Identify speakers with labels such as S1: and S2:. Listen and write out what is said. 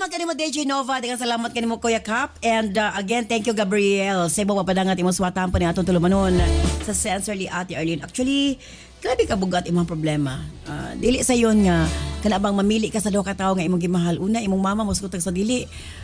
S1: salamat kanimo DJ Nova, daghang salamat kanimo Kuya Cap, and again thank you Gabriel sa imong papadangat imong suwatan pa ni atong tulumanon sa Sensorly Ate Arlene. Actually, grabe ka bugat imong problema. Dili sa yon nga kanabang mamili ka sa duha ka tawo nga imong gimahal. Una imong mama mo sa dili